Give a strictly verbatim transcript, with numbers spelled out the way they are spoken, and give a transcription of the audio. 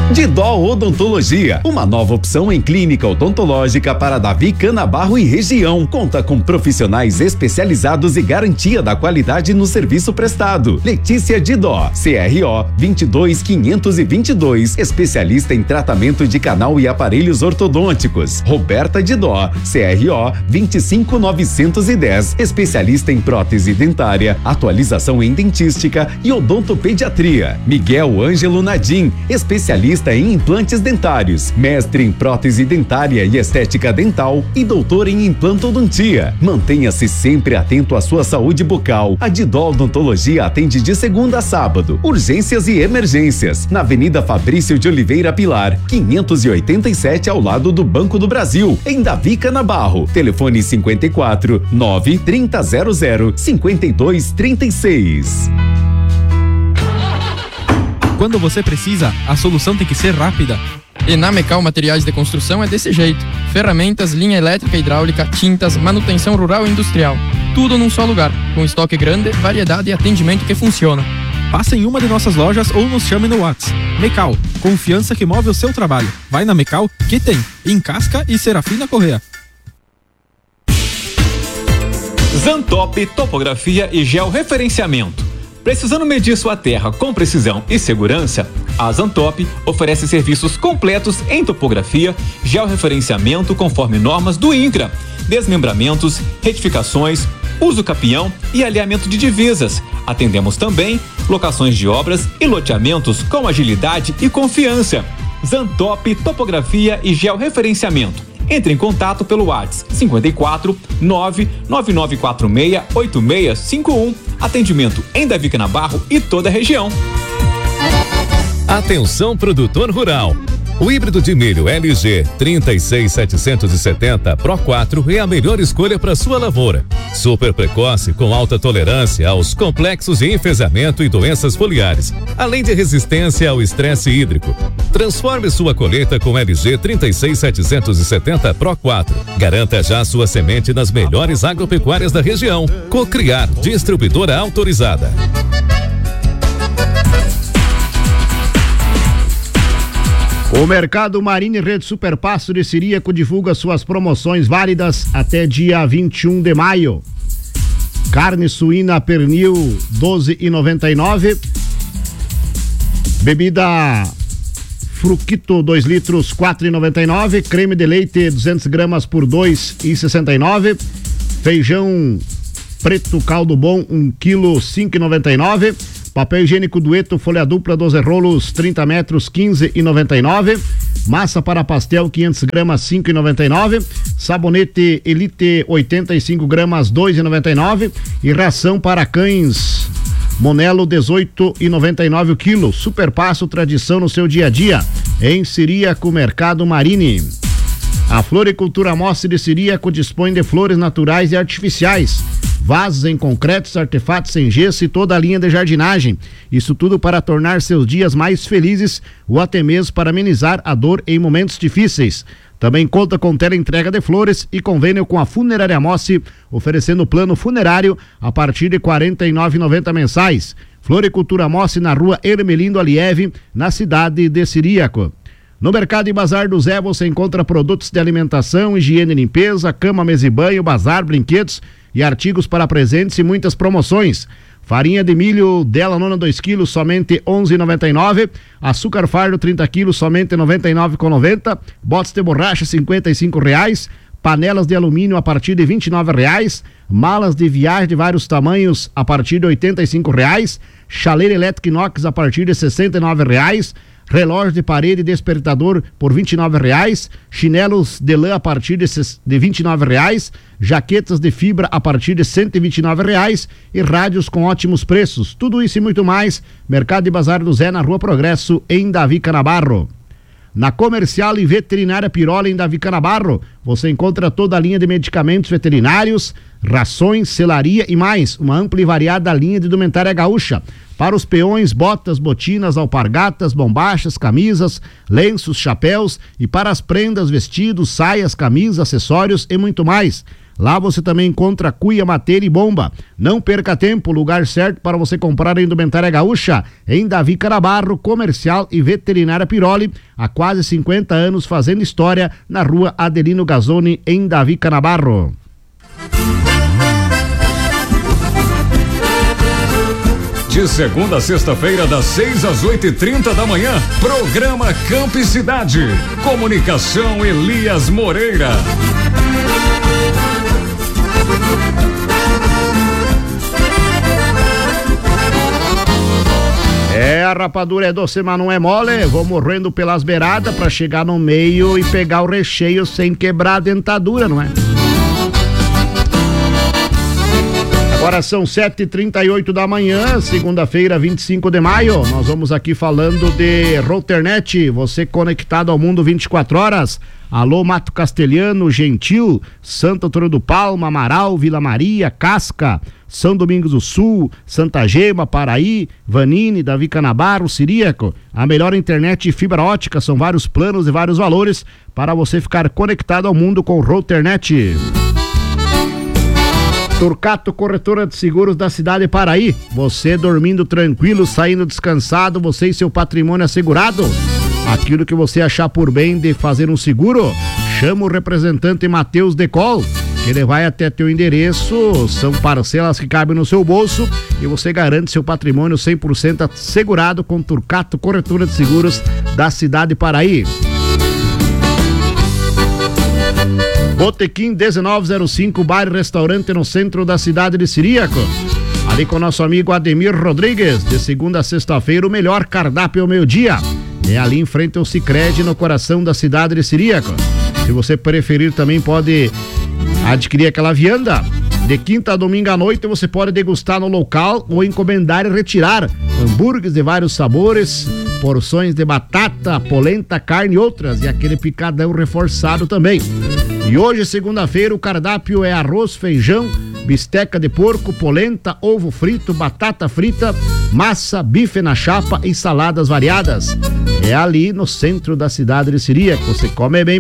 Didó Odontologia, uma nova opção em clínica odontológica para Davi Canabarro e região. Conta com profissionais especializados e garantia da qualidade no serviço prestado. Letícia Didó, C R O vinte e dois quinhentos e vinte e dois, especialista em tratamento de canal e aparelhos ortodônticos. Roberta Didó, C R O vinte e cinco novecentos e dez, especialista em prótese dentária, atualização em dentística e odontopediatria. Miguel Ângelo Nadim, especialista em implantes dentários, mestre em prótese dentária e estética dental e doutor em implantodontia. Mantenha-se sempre atento à sua saúde bucal. A Didó Odontologia atende de segunda a sábado, urgências e emergências, na Avenida Fabrício de Oliveira Pilar, quinhentos e oitenta e sete, ao lado do Banco do Brasil, em Davi Canabarro. Telefone cinquenta e quatro, nove, trinta, zero zero, cinquenta e dois, trinta e seis. Quando você precisa, a solução tem que ser rápida. E na Mecal Materiais de Construção é desse jeito. Ferramentas, linha elétrica e hidráulica, tintas, manutenção rural e industrial. Tudo num só lugar, com estoque grande, variedade e atendimento que funciona. Passe em uma de nossas lojas ou nos chame no WhatsApp. Mecal, confiança que move o seu trabalho. Vai na Mecal que tem, em Casca e Serafina Corrêa. Zantop Topografia e Georreferenciamento. Precisando medir sua terra com precisão e segurança, a Zantop oferece serviços completos em topografia, georreferenciamento conforme normas do INCRA, desmembramentos, retificações, uso capião e alinhamento de divisas. Atendemos também locações de obras e loteamentos com agilidade e confiança. Zantop Topografia e Georreferenciamento. Entre em contato pelo WhatsApp cinquenta e quatro, nove nove nove quatro seis, oito seis cinco um. Atendimento em Davi Canabarro e toda a região. Atenção, produtor rural. O híbrido de milho L G trinta e seis setecentos e setenta Pro quatro é a melhor escolha para sua lavoura. Super precoce, com alta tolerância aos complexos de enfezamento e doenças foliares, além de resistência ao estresse hídrico. Transforme sua colheita com L G trinta e seis setecentos e setenta Pro quatro. Garanta já sua semente nas melhores agropecuárias da região. Cocriar, distribuidora autorizada. O Mercado Marine Rede Superpasso de Ciríaco divulga suas promoções válidas até dia vinte e um de maio. Carne suína pernil doze reais e noventa e nove centavos. Bebida Fruquito dois litros quatro reais e noventa e nove centavos. Creme de leite duzentas gramas por dois reais e sessenta e nove centavos. Feijão preto caldo bom um quilo cinco reais e noventa e nove centavos. Papel higiênico Dueto, folha dupla, doze rolos, trinta metros, quinze reais e noventa e nove centavos. Massa para pastel, quinhentas gramas, cinco reais e noventa e nove centavos. Sabonete Elite, oitenta e cinco gramas, dois reais e noventa e nove centavos. E ração para cães Monelo, dezoito reais e noventa e nove centavos o quilo. Superpasso, tradição no seu dia a dia. Em Ciríaco, Mercado Marine. A Floricultura Mostre de Ciríaco dispõe de flores naturais e artificiais, vasos em concretos, artefatos em gesso e toda a linha de jardinagem. Isso tudo para tornar seus dias mais felizes ou até mesmo para amenizar a dor em momentos difíceis. Também conta com teleentrega de flores e convênio com a Funerária Mossi, oferecendo plano funerário a partir de quarenta e nove reais e noventa centavos mensais. Floricultura Mossi, na rua Hermelindo Alieve, na cidade de Ciríaco. No Mercado e Bazar do Zé você encontra produtos de alimentação, higiene e limpeza, cama, mesa e banho, bazar, brinquedos e artigos para presentes e muitas promoções. Farinha de milho Dela Nona dois quilos, somente onze reais e noventa e nove centavos. Açúcar fardo trinta quilos, somente noventa e nove reais e noventa centavos. Botes de borracha, cinquenta e cinco reais. Panelas de alumínio a partir de vinte e nove reais. Malas de viagem de vários tamanhos a partir de oitenta e cinco reais. Chaleira elétrica inox a partir de sessenta e nove reais. Relógio de parede e despertador por vinte e nove reais, chinelos de lã a partir de, de vinte e nove reais, jaquetas de fibra a partir de cento e vinte e nove reais e rádios com ótimos preços. Tudo isso e muito mais. Mercado e Bazar do Zé, na Rua Progresso, em Davi Canabarro. Na Comercial e Veterinária Pirola, em Davi Canabarro, você encontra toda a linha de medicamentos veterinários, rações, selaria e mais, uma ampla e variada linha de indumentária gaúcha. Para os peões, botas, botinas, alpargatas, bombachas, camisas, lenços, chapéus e para as prendas, vestidos, saias, camisas, acessórios e muito mais. Lá você também encontra cuia, mateira e bomba. Não perca tempo, lugar certo para você comprar a indumentária gaúcha em Davi Canabarro, comercial e veterinária Piroli, há quase cinquenta anos fazendo história na rua Adelino Gazzoni, em Davi Canabarro. De segunda a sexta-feira, das seis às oito e trinta da manhã, programa Campo e Cidade. Comunicação Elias Moreira. É, a rapadura é doce, mas não é mole. Vou morrendo pelas beiradas pra chegar no meio e pegar o recheio sem quebrar a dentadura, não é? Agora são sete e trinta e oito da manhã, segunda-feira, vinte e cinco de maio. Nós vamos aqui falando de Routernet, você conectado ao mundo vinte e quatro horas. Alô, Mato Castelhano, Gentil, Santo Antônio do Palma, Amaral, Vila Maria, Casca, São Domingos do Sul, Santa Gema, Paraí, Vanini, Davi Canabarro, Siríaco. A melhor internet e fibra ótica, são vários planos e vários valores para você ficar conectado ao mundo com Routernet. Turcato, corretora de seguros da cidade de Paraí. Você dormindo tranquilo, saindo descansado, você e seu patrimônio assegurado. Aquilo que você achar por bem de fazer um seguro, chama o representante Matheus Decol, que ele vai até teu endereço. São parcelas que cabem no seu bolso e você garante seu patrimônio cem por cento assegurado com Turcato, corretora de seguros da cidade de Paraí. Botequim dezenove zero cinco, bar e restaurante no centro da cidade de Siríaco. Ali com nosso amigo Ademir Rodrigues, de segunda a sexta-feira, o melhor cardápio ao meio-dia. É ali em frente ao Sicredi, no coração da cidade de Siríaco. Se você preferir, também pode adquirir aquela vianda. De quinta a domingo à noite você pode degustar no local ou encomendar e retirar hambúrgueres de vários sabores, porções de batata, polenta, carne e outras, e aquele picadão reforçado também. E hoje, segunda-feira, o cardápio é arroz, feijão, bisteca de porco, polenta, ovo frito, batata frita, massa, bife na chapa e saladas variadas. É ali no centro da cidade de Siríaco. Você come bem